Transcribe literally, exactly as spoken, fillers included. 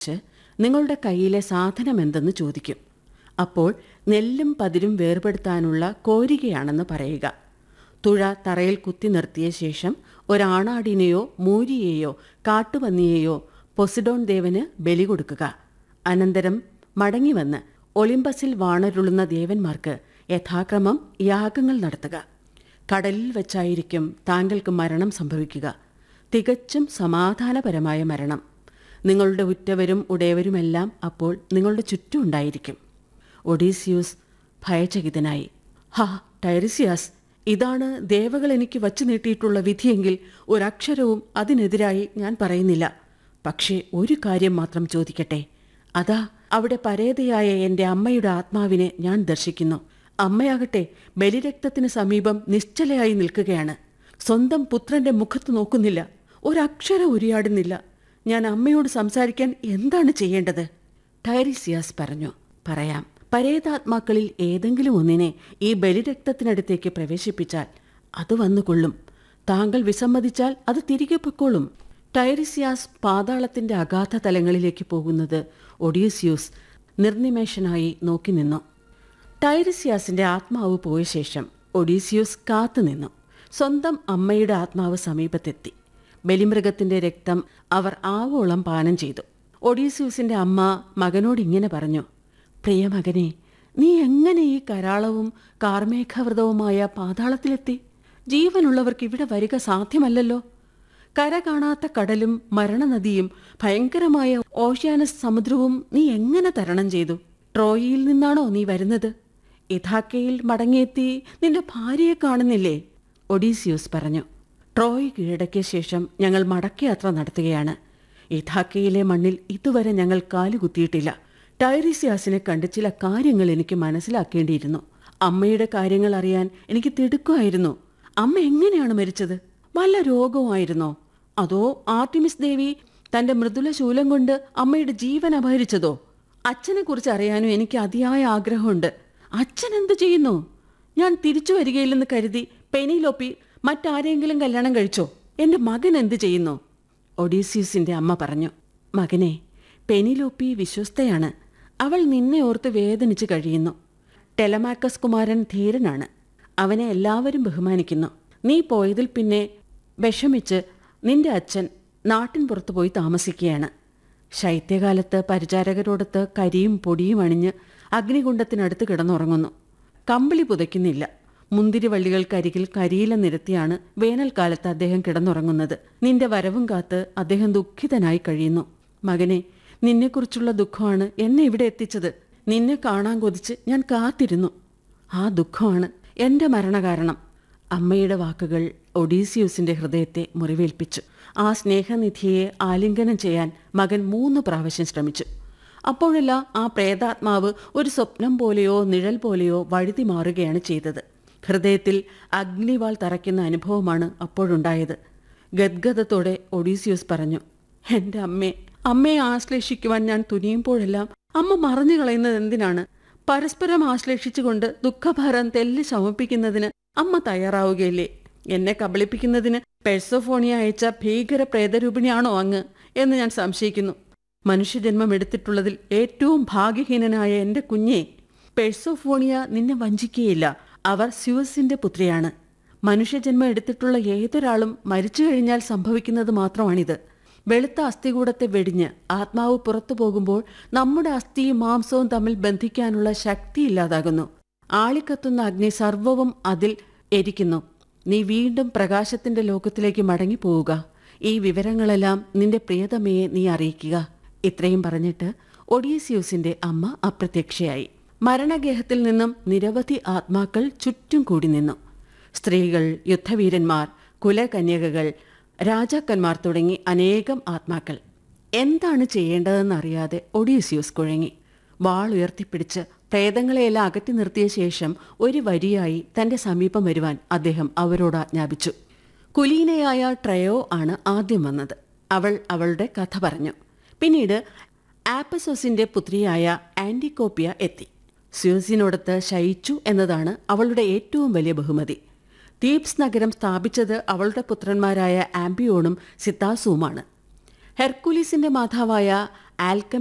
നിങ്ങളുടെ കയ്യിലെ സാധനം എന്തെന്ന് ചോദിക്കും. അപ്പോൾ നെല്ലും പതിരും വേർപെടുത്താനുള്ള കോരികയാണെന്ന് പറയുക. തുഴ തറയിൽ കുത്തി നിർത്തിയ ശേഷം ഒരാണാടിനെയോ മൂരിയെയോ കാട്ടുപന്നിയെയോ പൊസിഡോൺ ദേവന് ബലി കൊടുക്കുക. അനന്തരം മടങ്ങിവന്ന് ഒളിമ്പസിൽ വാണരുളുന്ന ദേവന്മാർക്ക് യഥാക്രമം യാഗങ്ങൾ നടത്തുക. കടലിൽ വെച്ചായിരിക്കും താങ്കൾക്ക് മരണം സംഭവിക്കുക. തികച്ചും സമാധാനപരമായ മരണം. നിങ്ങളുടെ ഉറ്റവരും ഉടയവരുമെല്ലാം അപ്പോൾ നിങ്ങളുടെ ചുറ്റും ഉണ്ടായിരിക്കും. ഒഡീസിയൂസ് ഭയചകിതനായി, ഹാ ടൈറിസിയാസ്, ഇതാണ് ദേവകൾ എനിക്ക് വച്ചു നീട്ടിയിട്ടുള്ള വിധിയെങ്കിൽ ഒരക്ഷരവും അതിനെതിരായി ഞാൻ പറയുന്നില്ല. പക്ഷേ ഒരു കാര്യം മാത്രം ചോദിക്കട്ടെ. അതാ അവിടെ പരേതയായ എൻ്റെ അമ്മയുടെ ആത്മാവിനെ ഞാൻ ദർശിക്കുന്നു. അമ്മയാകട്ടെ ബലിരക്തത്തിന് സമീപം നിശ്ചലയായി നിൽക്കുകയാണ്. സ്വന്തം പുത്രന്റെ മുഖത്ത് നോക്കുന്നില്ല, ഒരക്ഷരം ഉരിയാടുന്നില്ല. ഞാൻ അമ്മയോട് സംസാരിക്കാൻ എന്താണ് ചെയ്യേണ്ടത്? ടൈറിസിയാസ് പറഞ്ഞു, പറയാം. പരേതാത്മാക്കളിൽ ഏതെങ്കിലും ഒന്നിനെ ഈ ബലിരക്തത്തിനടുത്തേക്ക് പ്രവേശിപ്പിച്ചാൽ അത് വന്നുകൊള്ളും. താങ്കൾ വിസമ്മതിച്ചാൽ അത് തിരികെ പൊയ്ക്കോളും. ടൈറിസിയാസ് പാതാളത്തിന്റെ അഗാധ തലങ്ങളിലേക്ക് പോകുന്നത് ഒഡീസിയൂസ് നിർനിമേഷനായി നോക്കി നിന്നു. ടൈറിസിയാസിന്റെ ആത്മാവ് പോയ ശേഷം ഒഡീസിയൂസ് കാത്തുനിന്നു. സ്വന്തം അമ്മയുടെ ആത്മാവ് സമീപത്തെത്തി. ബലിമൃഗത്തിന്റെ രക്തം അവർ ആവോളം പാനം ചെയ്തു. ഒഡീസിയൂസിന്റെ അമ്മ മകനോട് ഇങ്ങനെ പറഞ്ഞു, പ്രിയ മകനെ, നീ എങ്ങനെ ഈ കരാളവും കാർമേഘവ്രതവുമായ പാതാളത്തിലെത്തി? ജീവനുള്ളവർക്ക് ഇവിടെ വരിക സാധ്യമല്ലല്ലോ. കര കാണാത്ത കടലും മരണനദിയും ഭയങ്കരമായ ഓഷ്യാനസ് സമുദ്രവും നീ എങ്ങനെ തരണം ചെയ്തു? ട്രോയിയിൽ നിന്നാണോ നീ വരുന്നത്? ഇഥാക്കയിൽ മടങ്ങിയെത്തി നിന്റെ ഭാര്യയെ കാണുന്നില്ലേ? ഒഡീസിയൂസ് പറഞ്ഞു, ട്രോയ് കീഴടക്കിയ ശേഷം ഞങ്ങൾ മടക്കയാത്ര നടത്തുകയാണ്. ഇഥാക്കയിലെ മണ്ണിൽ ഇതുവരെ ഞങ്ങൾ കാലുകുത്തിയിട്ടില്ല. ടൈറിസിയാസിനെ കണ്ട് ചില കാര്യങ്ങൾ എനിക്ക് മനസ്സിലാക്കേണ്ടിയിരുന്നു. അമ്മയുടെ കാര്യങ്ങൾ അറിയാൻ എനിക്ക് തിടുക്കമായിരുന്നു. അമ്മ എങ്ങനെയാണ് മരിച്ചത്? വല്ല രോഗവുമായിരുന്നോ? അതോ ആർട്ടിമിസ് ദേവി തന്റെ മൃദുല ശൂലം കൊണ്ട് അമ്മയുടെ ജീവൻ അപഹരിച്ചതോ? അച്ഛനെ കുറിച്ച് അറിയാനും എനിക്ക് അതിയായ ആഗ്രഹമുണ്ട്. അച്ഛൻ എന്ത് ചെയ്യുന്നു? ഞാൻ തിരിച്ചു വരികയില്ലെന്ന് കരുതി പെനിലോപ്പി മറ്റാരെങ്കിലും കല്യാണം കഴിച്ചോ? എന്റെ മകൻ എന്ത് ചെയ്യുന്നു? ഒഡീസിയൂസിന്റെ അമ്മ പറഞ്ഞു, മകനെ, പെനിലോപ്പി വിശ്വസ്തയാണ്. അവൾ നിന്നെ ഓർത്ത് വേദനിച്ച് കഴിയുന്നു. ടെലമാക്കസ് കുമാരൻ ധീരനാണ്. അവനെ എല്ലാവരും ബഹുമാനിക്കുന്നു. നീ പോയതിൽ പിന്നെ വിഷമിച്ച് നിന്റെ അച്ഛൻ നാട്ടിൻ പുറത്തു പോയി താമസിക്കുകയാണ്. ശൈത്യകാലത്ത് പരിചാരകരോടൊത്ത് കരിയും പൊടിയും അണിഞ്ഞ് അഗ്നികുണ്ഡത്തിനടുത്ത് കിടന്നുറങ്ങുന്നു. കമ്പിളി പുതയ്ക്കുന്നില്ല. മുന്തിരിവള്ളികൾക്കരികിൽ കരിയില നിരത്തിയാണ് വേനൽക്കാലത്ത് അദ്ദേഹം കിടന്നുറങ്ങുന്നത്. നിന്റെ വരവും കാത്ത് അദ്ദേഹം ദുഃഖിതനായി കഴിയുന്നു. മകനെ, നിന്നെക്കുറിച്ചുള്ള ദുഃഖമാണ് എന്നെ ഇവിടെ എത്തിച്ചത്. നിന്നെ കാണാൻ കൊതിച്ച് ഞാൻ കാത്തിരുന്നു. ആ ദുഃഖമാണ് എൻ്റെ മരണകാരണം. അമ്മയുടെ വാക്കുകൾ ഒഡീസിയൂസിന്റെ ഹൃദയത്തെ മുറിവേൽപ്പിച്ചു. ആ സ്നേഹനിധിയെ ആലിംഗനം ചെയ്യാൻ മകൻ മൂന്ന് പ്രാവശ്യം ശ്രമിച്ചു. അപ്പോഴെല്ലാം ആ പ്രേതാത്മാവ് ഒരു സ്വപ്നം പോലെയോ നിഴൽ പോലെയോ വഴുതി മാറുകയാണ് ചെയ്തത്. ഹൃദയത്തിൽ അഗ്നിവാൾ തറയ്ക്കുന്ന അനുഭവമാണ് അപ്പോഴുണ്ടായത്. ഗദ്ഗദത്തോടെ ഒഡീസിയൂസ് പറഞ്ഞു, എൻ്റെ അമ്മേ, അമ്മയെ ആശ്ലേഷിക്കുവാൻ ഞാൻ തുനിയുമ്പോഴെല്ലാം അമ്മ മറഞ്ഞു കളയുന്നത് എന്തിനാണ്? പരസ്പരം ആശ്ലേഷിച്ചുകൊണ്ട് ദുഃഖഭാരം തെല്ല് ശമിപ്പിക്കുന്നതിന് അമ്മ തയ്യാറാവുകയില്ലേ? എന്നെ കബളിപ്പിക്കുന്നതിന് പെഴ്സോഫോണിയ അയച്ച ഭീകര പ്രേതരൂപിണിയാണോ അങ്ങ് എന്ന് ഞാൻ സംശയിക്കുന്നു. മനുഷ്യജന്മം എടുത്തിട്ടുള്ളതിൽ ഏറ്റവും ഭാഗ്യഹീനനായ എൻ്റെ കുഞ്ഞെ, പെഴ്സോഫോണിയ നിന്നെ വഞ്ചിക്കുകയില്ല. അവർ സ്യൂസിന്റെ പുത്രിയാണ്. മനുഷ്യജന്മം എടുത്തിട്ടുള്ള ഏതൊരാളും മരിച്ചു കഴിഞ്ഞാൽ സംഭവിക്കുന്നത് മാത്രമാണിത്. വെളുത്ത അസ്ഥികൂടത്തെ വെടിഞ്ഞ് ആത്മാവ് പുറത്തു പോകുമ്പോൾ നമ്മുടെ അസ്ഥിയും മാംസവും തമ്മിൽ ബന്ധിക്കാനുള്ള ശക്തി ഇല്ലാതാകുന്നു. ആളിക്കത്തുന്ന അഗ്നി സർവവും അതിൽ എരിക്കുന്നു. നീ വീണ്ടും പ്രകാശത്തിന്റെ ലോകത്തിലേക്ക് മടങ്ങിപ്പോവുക. ഈ വിവരങ്ങളെല്ലാം നിന്റെ പ്രിയതമയെ നീ അറിയിക്കുക. ഇത്രയും പറഞ്ഞിട്ട് ഒഡീസിയൂസിന്റെ അമ്മ അപ്രത്യക്ഷയായി. മരണഗേഹത്തിൽ നിന്നും നിരവധി ആത്മാക്കൾ ചുറ്റും കൂടി നിന്നു. സ്ത്രീകൾ, യുദ്ധവീരന്മാർ, കുലകന്യകകൾ, രാജാക്കന്മാർ തുടങ്ങി അനേകം ആത്മാക്കൾ. എന്താണ് ചെയ്യേണ്ടതെന്നറിയാതെ ഒഡീസിയൂസ് കുഴങ്ങി. വാൾ ഉയർത്തിപ്പിടിച്ച് പ്രേതങ്ങളെയെല്ലാം അകറ്റി നിർത്തിയ ശേഷം ഒരു വരിയായി തന്റെ സമീപം വരുവാൻ അദ്ദേഹം അവരോട് ആജ്ഞാപിച്ചു. കുലീനയായ ട്രയോ ആണ് ആദ്യം വന്നത്. അവൾ അവളുടെ കഥ പറഞ്ഞു. പിന്നീട് ആപ്പസോസിന്റെ പുത്രിയായ ആന്റിക്കോപ്പിയ എത്തി. സ്യൂസിനോടൊത്ത് ശയിച്ചു എന്നതാണ് അവളുടെ ഏറ്റവും വലിയ ബഹുമതി. തീബ്സ് നഗരം സ്ഥാപിച്ചത് അവളുടെ പുത്രന്മാരായ ആംബിയോണും സിത്താസുവുമാണ്. ഹെർക്കുലീസിന്റെ മാതാവായ ആൽക്കം